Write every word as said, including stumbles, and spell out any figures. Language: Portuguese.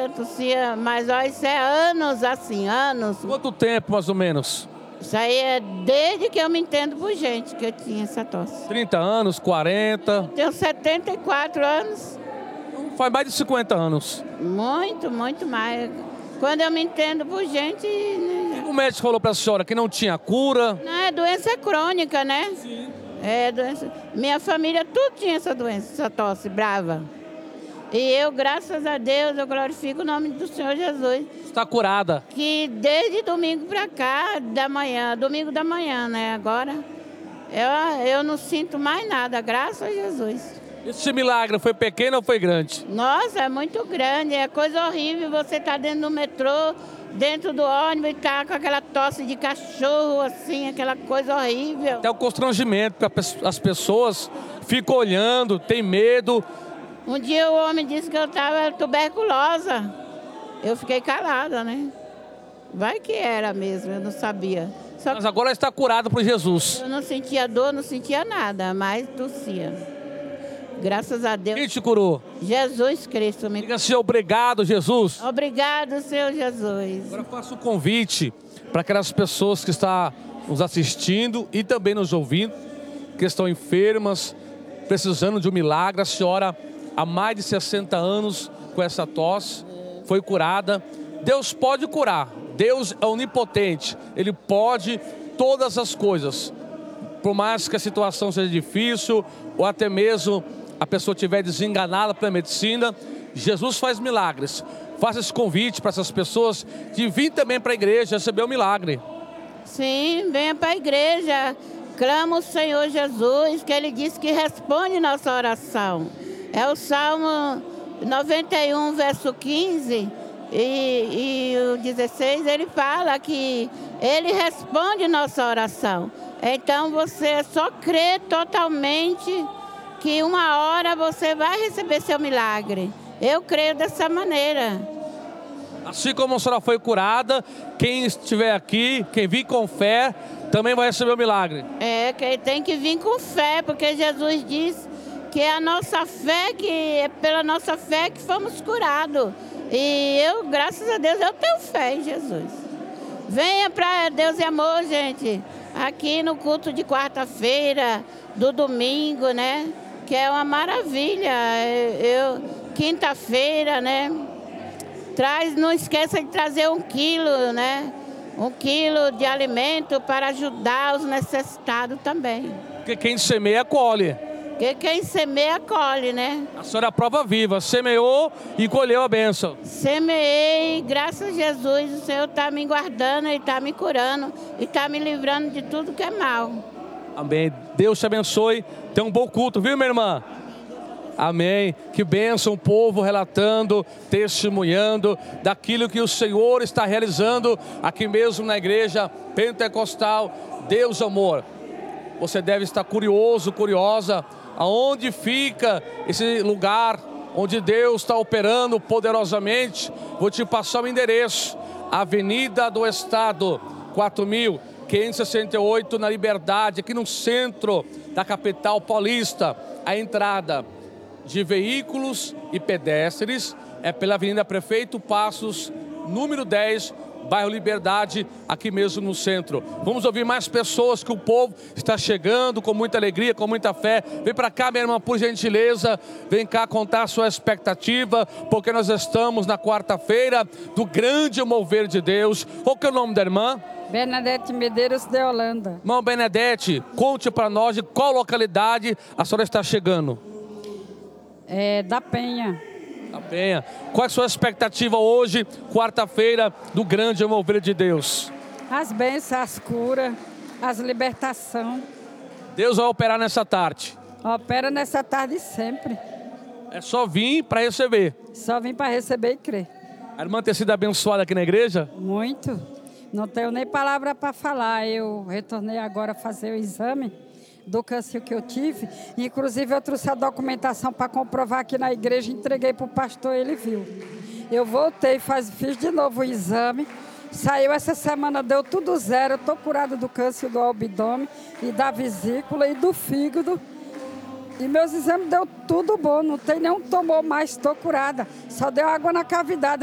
tossia, tossia, mas olha, isso é anos assim, anos. Quanto tempo, mais ou menos? Isso aí é desde que eu me entendo por gente que eu tinha essa tosse. trinta anos, quarenta? Tenho setenta e quatro anos. Faz mais de cinquenta anos. Muito, muito mais. Quando eu me entendo por gente... O médico falou para a senhora que não tinha cura? Não, é doença crônica, né? Sim. É doença... Minha família tudo tinha essa doença, essa tosse brava. E eu, graças a Deus, eu glorifico o nome do Senhor Jesus. Está curada. Que desde domingo para cá, da manhã, domingo da manhã, né? Agora, eu, eu não sinto mais nada, graças a Jesus. Esse milagre foi pequeno ou foi grande? Nossa, é muito grande, é coisa horrível você estar dentro do metrô, dentro do ônibus e estar com aquela tosse de cachorro, assim, aquela coisa horrível. Até o constrangimento, porque as pessoas ficam olhando, tem medo. Um dia o homem disse que eu estava tuberculosa. Eu fiquei calada, né? Vai que era mesmo, eu não sabia. Só Mas agora está curada por Jesus. eu não sentia dor, não sentia nada, mas tossia. Graças a Deus. Quem te curou? Jesus Cristo me... Diga assim, obrigado, Jesus. Obrigado, Senhor Jesus. Agora faço um convite para aquelas pessoas que estão nos assistindo e também nos ouvindo, que estão enfermas, precisando de um milagre. A senhora, há mais de sessenta anos, com essa tosse, foi curada. Deus pode curar. Deus é onipotente. Ele pode todas as coisas. Por mais que a situação seja difícil, ou até mesmo a pessoa estiver desenganada pela medicina, Jesus faz milagres. Faça esse convite para essas pessoas de vir também para a igreja receber o milagre. Sim, venha para a igreja. Clama o Senhor Jesus, que Ele disse que responde nossa oração. É o Salmo noventa e um, verso quinze e, e o dezesseis, ele fala que Ele responde nossa oração. Então você só crê totalmente que uma hora você vai receber seu milagre. Eu creio dessa maneira. Assim como a senhora foi curada, quem estiver aqui, quem vir com fé, também vai receber o milagre. É, que tem que vir com fé, porque Jesus diz que é a nossa fé, que é pela nossa fé que fomos curados. E eu, graças a Deus, eu tenho fé em Jesus. Venha para Deus e Amor, gente. Aqui no culto de quarta-feira, do domingo, né? Que é uma maravilha. Eu, quinta-feira, né? Traz, não esqueça de trazer um quilo, né? Um quilo de alimento para ajudar os necessitados também. Porque quem semeia, colhe. Porque quem semeia, colhe, né? A senhora é a prova viva, semeou e colheu a bênção. Semeei, graças a Jesus, o Senhor está me guardando e está me curando e está me livrando de tudo que é mal. Amém. Deus te abençoe. Tenha um bom culto, viu, minha irmã? Amém. Que bênção o povo relatando, testemunhando daquilo que o Senhor está realizando aqui mesmo na igreja pentecostal Deus Amor. Você deve estar curioso, curiosa, aonde fica esse lugar onde Deus está operando poderosamente. Vou te passar o endereço: Avenida do Estado, quatro mil quinhentos e sessenta e oito, na Liberdade, aqui no centro da capital paulista. A entrada de veículos e pedestres é pela Avenida Prefeito Passos, número dez, bairro Liberdade, aqui mesmo no centro. Vamos ouvir mais pessoas, que o povo está chegando com muita alegria, com muita fé. Vem para cá, minha irmã, por gentileza. Vem cá contar a sua expectativa, porque nós estamos na quarta-feira do grande mover de Deus. Qual que é o nome da irmã? Bernadette Medeiros de Holanda. Irmã Bernadette, conte para nós de qual localidade a senhora está chegando. É, da Penha. Da Penha. Qual é a sua expectativa hoje, quarta-feira, do grande mover de Deus? As bênçãos, as curas, as libertações. Deus vai operar nessa tarde. Opera nessa tarde sempre. É só vir para receber. Só vim para receber e crer. A irmã tem sido abençoada aqui na igreja? Muito. Não tenho nem palavra para falar. Eu retornei agora a fazer o exame do câncer que eu tive. Inclusive, eu trouxe a documentação para comprovar aqui na igreja, entreguei para o pastor, ele viu. Eu voltei, faz, fiz de novo o exame, saiu essa semana, deu tudo zero. Eu estou curada do câncer do abdômen e da vesícula e do fígado. E meus exames deu tudo bom, não tem nenhum tumor mais, estou curada. Só deu água na cavidade.